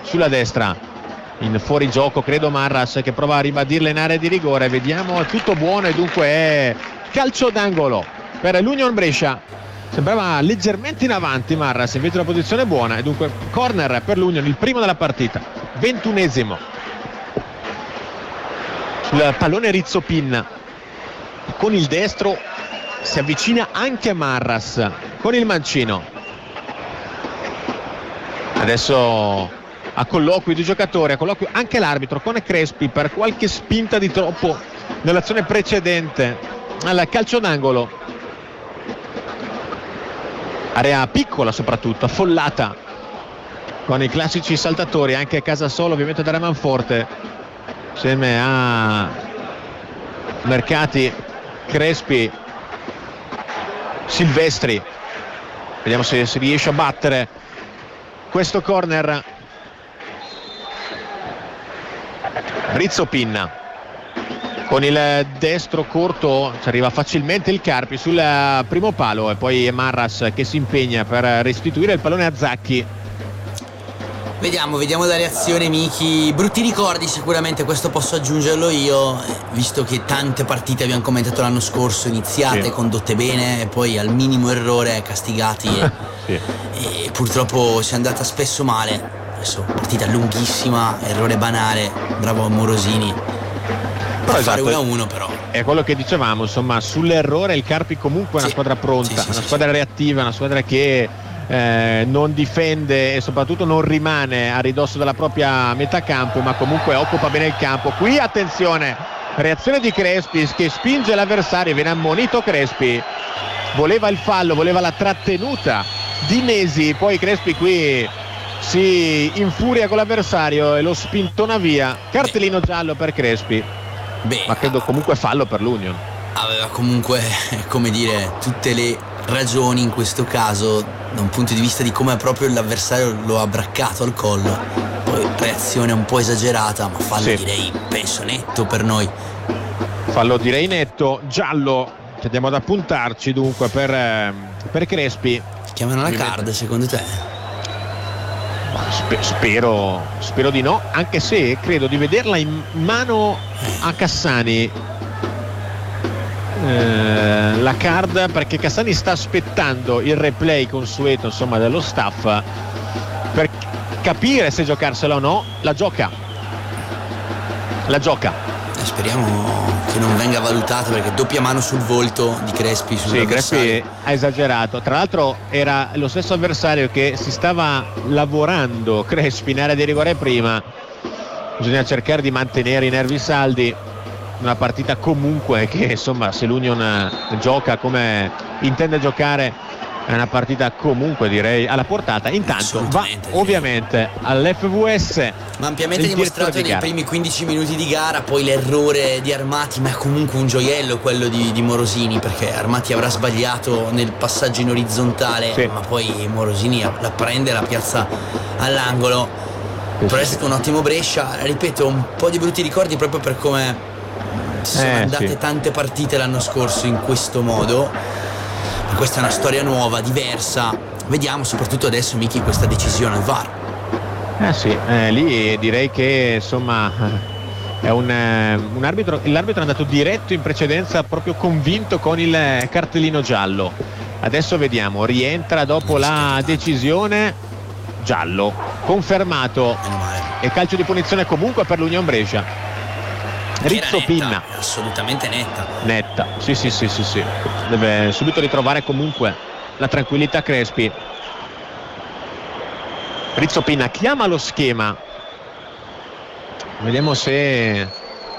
sulla destra, in fuorigioco credo Marras, che prova a ribadirla in area di rigore. Vediamo, è tutto buono e dunque è calcio d'angolo per l'Union Brescia. Sembrava leggermente in avanti Marras, invece una posizione buona, e dunque corner per l'Union, il primo della partita, 21esimo. Sul pallone Rizzopin, con il destro si avvicina anche Marras con il mancino. Adesso a colloqui di giocatori, a colloqui anche l'arbitro con Crespi per qualche spinta di troppo nell'azione precedente al calcio d'angolo. Area piccola soprattutto, affollata, con i classici saltatori, anche Casasolo ovviamente da Remanforte, insieme a Mercati, Crespi, Silvestri. Vediamo se si riesce a battere questo corner. Rizzopin con il destro corto, ci arriva facilmente il Carpi sul primo palo, e poi Marras che si impegna per restituire il pallone a Zacchi. Vediamo la reazione, Miki. Brutti ricordi sicuramente, questo posso aggiungerlo io, visto che tante partite abbiamo commentato l'anno scorso, iniziate, condotte bene, e poi al minimo errore castigati e purtroppo si è andata spesso male. Adesso partita lunghissima, errore banale, bravo Morosini per fare 1-1, però è quello che dicevamo, insomma, sull'errore il Carpi comunque è una squadra pronta, una squadra reattiva, una squadra che non difende e soprattutto non rimane a ridosso della propria metà campo, ma comunque occupa bene il campo. Qui attenzione, reazione di Crespi che spinge l'avversario, viene ammonito Crespi, voleva il fallo, voleva la trattenuta di Nesi, poi Crespi qui si infuria con l'avversario e lo spintona via. Cartellino giallo per Crespi, ma credo comunque fallo per l'Union. Aveva comunque, come dire, tutte le ragioni in questo caso, da un punto di vista di come proprio l'avversario lo ha braccato al collo. Poi reazione un po' esagerata, ma fallo direi, penso, netto per noi. Fallo direi netto, giallo, che andiamo ad appuntarci dunque per Crespi. Chiamano la card secondo te? Spero di no, anche se credo di vederla in mano a Cassani, la card, perché Cassani sta aspettando il replay consueto, insomma, dello staff per capire se giocarsela o no. La gioca. Speriamo che non venga valutato, perché doppia mano sul volto di Crespi. Crespi ha esagerato, tra l'altro era lo stesso avversario che si stava lavorando Crespi in area di rigore prima. Bisogna cercare di mantenere i nervi saldi, una partita comunque che, insomma, se l'Union gioca come intende giocare, è una partita comunque direi alla portata. Intanto va ovviamente all'FVS, ma ampiamente dimostrato nei primi 15 minuti di gara. Poi l'errore di Armati, ma è comunque un gioiello quello di Morosini, perché Armati avrà sbagliato nel passaggio in orizzontale, ma poi Morosini la prende e la piazza all'angolo. Però è stato un ottimo Brescia, ripeto, un po' di brutti ricordi proprio per come si sono andate tante partite l'anno scorso in questo modo. Questa è una storia nuova, diversa. Vediamo soprattutto adesso, Miki, questa decisione al VAR. Lì direi che, insomma, è un arbitro. L'arbitro è andato diretto in precedenza, proprio convinto con il cartellino giallo. Adesso vediamo, rientra dopo la decisione, giallo confermato, e calcio di punizione comunque per l'Union Brescia. Rizzopin, assolutamente netta. Sì. Deve subito ritrovare comunque la tranquillità Crespi. Rizzopin chiama lo schema, vediamo se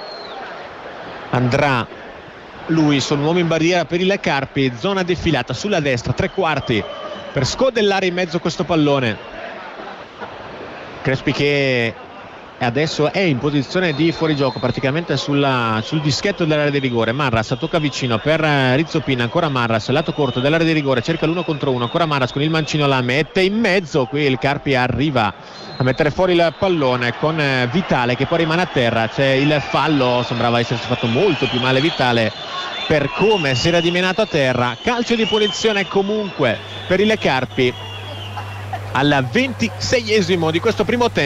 andrà lui sul uomo in barriera per il Carpi. Zona defilata sulla destra, 3/4 per scodellare in mezzo questo pallone. Crespi che adesso è in posizione di fuorigioco, praticamente sul dischetto dell'area di rigore. Marras tocca vicino per Rizzopin, ancora Marras, lato corto dell'area di rigore, cerca l'1 contro 1, ancora Marras con il mancino, la mette in mezzo. Qui il Carpi arriva a mettere fuori il pallone con Vitale che poi rimane a terra. C'è il fallo, sembrava essersi fatto molto più male Vitale per come si era dimenato a terra. Calcio di punizione comunque per il Carpi al 26esimo di questo primo tempo.